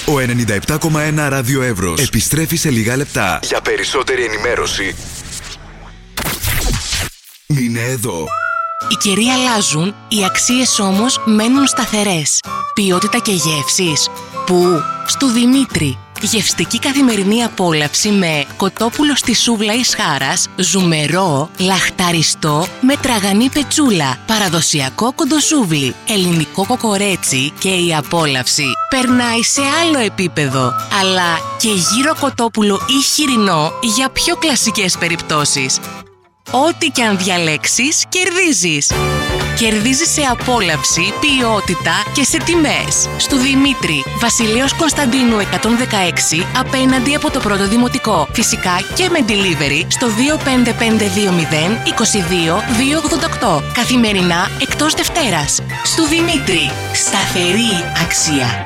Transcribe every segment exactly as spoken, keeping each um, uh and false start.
Ο ενενήντα επτά κόμμα ένα Ράδιο Εύρος επιστρέφει σε λίγα λεπτά. Για περισσότερη ενημέρωση, μείνε εδώ. Οι καιροί αλλάζουν, οι αξίες όμως μένουν σταθερές. Ποιότητα και γεύσεις. Πού? Στου Δημήτρη. Γευστική καθημερινή απόλαυση με κοτόπουλο στη σούβλα εις χάρας, ζουμερό, λαχταριστό με τραγανή πετσούλα, παραδοσιακό κοντοσούβλι, ελληνικό κοκορέτσι και η απόλαυση περνάει σε άλλο επίπεδο. Αλλά και γύρο κοτόπουλο ή χοιρινό για πιο κλασικές περιπτώσεις. Ό,τι και αν διαλέξεις, κερδίζεις. Κερδίζεις σε απόλαυση, ποιότητα και σε τιμές. Στου Δημήτρη, Βασιλέως Κωνσταντίνου εκατόν δεκαέξι, απέναντι από το πρώτο δημοτικό. Φυσικά και με delivery στο δύο πέντε πέντε δύο μηδέν είκοσι δύο διακόσια ογδόντα οκτώ. Καθημερινά εκτός Δευτέρας. Στου Δημήτρη, σταθερή αξία.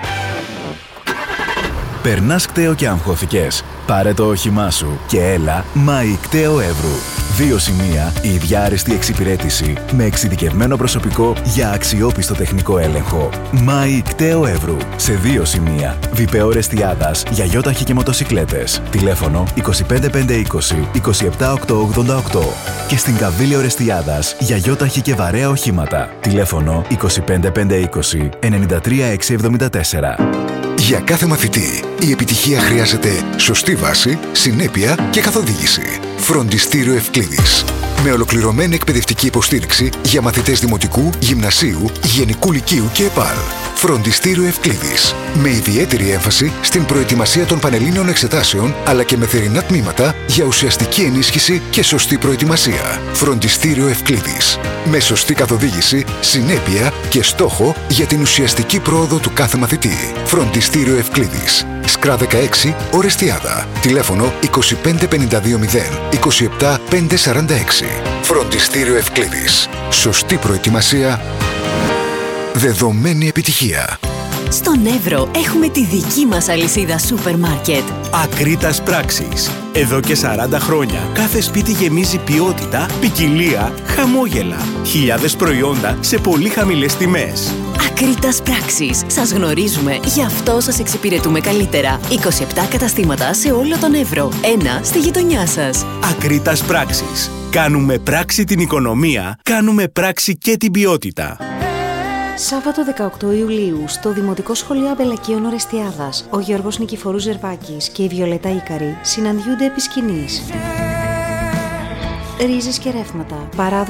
Περνάς κταίο και αγχώθηκες? Πάρε το όχημά σου και έλα Μάη Κταίο Εύρου. Δύο σημεία, η ίδια άριστη εξυπηρέτηση με εξειδικευμένο προσωπικό για αξιόπιστο τεχνικό έλεγχο. Μάη Κταίο Εύρου. Σε δύο σημεία. Βιπέο Ρεστιάδας για γιόταχη και μοτοσικλέτες. Τηλέφωνο είκοσι πέντε πεντακόσια είκοσι είκοσι επτά οκτακόσια ογδόντα οκτώ. Και στην Καβίλιο Ρεστιάδας για γιόταχη και βαρέα οχήματα. Τηλέφωνο είκοσι πέντε πεντακόσια είκοσι ενενήντα τρία εξακόσια εβδομήντα τέσσερα. Για κάθε μαθητή, η επιτυχία χρειάζεται σωστή βάση, συνέπεια και καθοδήγηση. Φροντιστήριο Ευκλήδης. Με ολοκληρωμένη εκπαιδευτική υποστήριξη για μαθητές δημοτικού, γυμνασίου, γενικού λυκείου και ΕΠΑΛ. Φροντιστήριο Ευκλήδης. Με ιδιαίτερη έμφαση στην προετοιμασία των πανελλήνιων εξετάσεων, αλλά και με θερινά τμήματα για ουσιαστική ενίσχυση και σωστή προετοιμασία. Φροντιστήριο Ευκλήδης. Με σωστή καθοδήγηση, συνέπεια και στόχο για την ουσιαστική πρόοδο του κάθε μαθητή. Φροντιστήριο Ευκλήδης. Σκρά δεκαέξι, Ορεστιάδα. Τηλέφωνο είκοσι πέντε πενήντα δύο μηδέν είκοσι επτά πεντακόσια σαράντα έξι. Φροντιστήριο Ευκλήδης. Σωστή προετοιμασία, δεδομένη επιτυχία. Στον Εύρο έχουμε τη δική μας αλυσίδα σούπερ μάρκετ. Ακρίτας Πράξης. Εδώ και σαράντα χρόνια κάθε σπίτι γεμίζει ποιότητα, ποικιλία, χαμόγελα. Χιλιάδες προϊόντα σε πολύ χαμηλές τιμές. Ακρίτας Πράξης. Σας γνωρίζουμε, γι' αυτό σας εξυπηρετούμε καλύτερα. είκοσι επτά καταστήματα σε όλο τον Εύρο. Ένα στη γειτονιά σας. Ακρίτας Πράξης. Κάνουμε πράξη την οικονομία, κάνουμε πράξη και την ποιότητα. Σάββατο δεκαοκτώ Ιουλίου στο Δημοτικό Σχολείο Αμπελακίων Ορεστιάδας, ο Γιώργος Νικηφορού Ζερβάκης και η Βιολέτα Ίκαρη συναντιούνται επί σκηνής. Ρίζες και ρεύματα, παράδοση